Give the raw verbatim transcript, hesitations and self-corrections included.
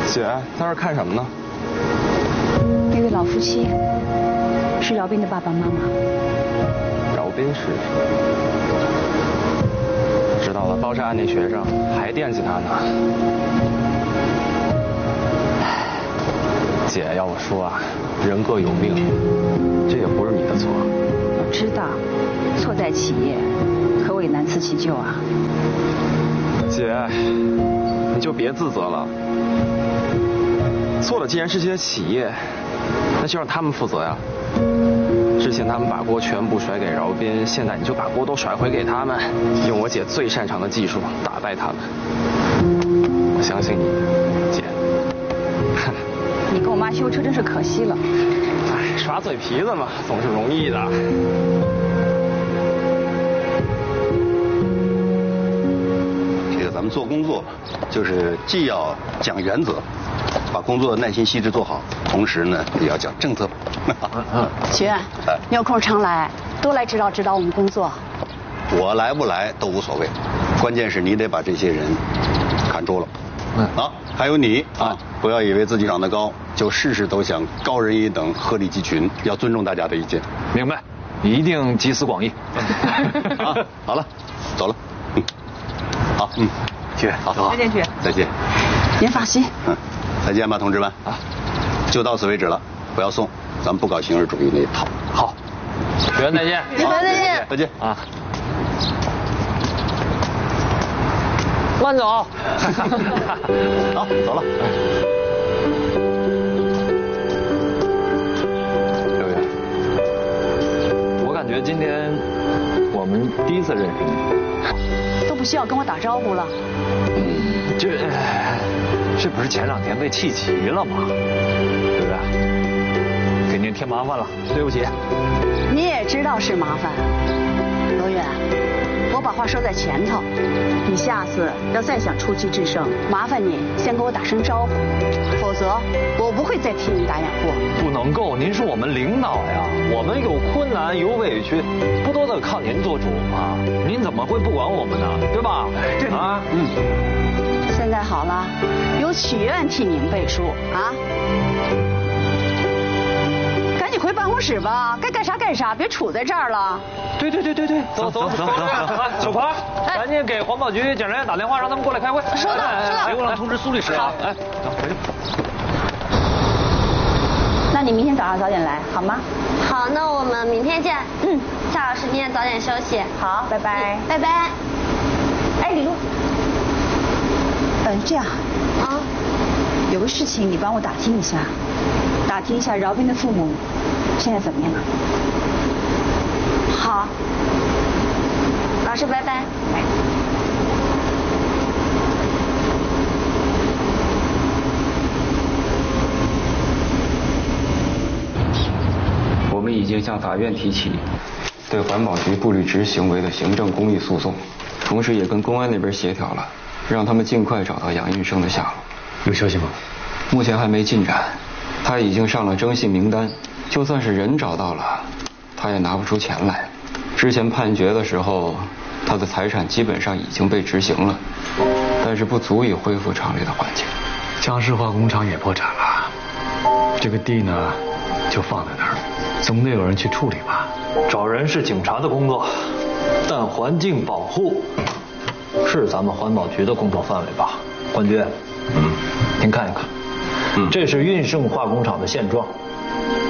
姐，在这儿看什么呢？ 那对老夫妻是饶斌的爸爸妈妈。 饶斌是谁？知道了，包寨案那学生还惦记他呢。姐，要我说啊，人各有命，这也不是你的错。 我知道，错在企业，可我也难辞其咎啊。 姐，你就别自责了。错的既然是这些企业，那就让他们负责呀。之前他们把锅全部甩给饶斌，现在你就把锅都甩回给他们，用我姐最擅长的技术打败他们。我相信你，姐。 你跟我妈修车真是可惜了。 哎，耍嘴皮子嘛，总是容易的。 这个咱们做工作，就是既要讲原则，把工作耐心细致做好，同时呢也要讲政策。 许愿，你有空常来，多来指导指导我们工作。 我来不来都无所谓，关键是你得把这些人看住了。嗯，啊，还有你啊，不要以为自己长得高，就事事都想高人一等，鹤立鸡群，要尊重大家的意见。 明白，一定集思广益。 啊，好了，走了。嗯，好，嗯，去，好， 再见，去， 再见。 您放心。 嗯，再见吧，同志们。啊，就到此为止了，不要送，咱们不搞形式主义那一套。 好，学员再见。 学员再见。 再见啊。 慢走。 好，走了。 刘远，我感觉今天我们第一次认识你， 都不需要跟我打招呼了。 嗯，这这不是前两天被气急了吗？对不对？给您添麻烦了，对不起。 你也知道是麻烦，罗远。我把话说在前头，你下次要再想出奇制胜，麻烦你先给我打声招呼，否则我不会再替你打掩护。 不能够，您是我们领导呀，我们有困难有委屈，不都得靠您做主吗？您怎么会不管我们呢？对吧？这啊，嗯。 现在好了，有许愿替您背书啊。赶紧回办公室吧，该干啥干啥，别杵在这儿了。 对对对对对，走走走走，小庞，赶紧给环保局检察院打电话，让他们过来开会。 收到，收到。 别忘了通知苏律师啊！哎，走，回去。 那你明天早上早点来，好吗？ 好，那我们明天见。嗯，夏老师，你也早点休息。 好，拜拜。 拜拜。 哎，李璐。嗯，这样。 啊。 有个事情，你帮我打听一下，打听一下饶斌的父母现在怎么样？ 好，老师，拜拜。 我们已经向法院提起对环保局不履职行为的行政公益诉讼，同时也跟公安那边协调了，让他们尽快找到杨运生的下落。 有消息吗？ 目前还没进展，他已经上了征信名单，就算是人找到了，他也拿不出钱来。之前判决的时候，他的财产基本上已经被执行了，但是不足以恢复厂里的环境。 江石化工厂也破产了，这个地呢就放在那儿，总得有人去处理吧。 找人是警察的工作，但环境保护是咱们环保局的工作范围吧？冠军，嗯，您看一看，嗯，这是运盛化工厂的现状。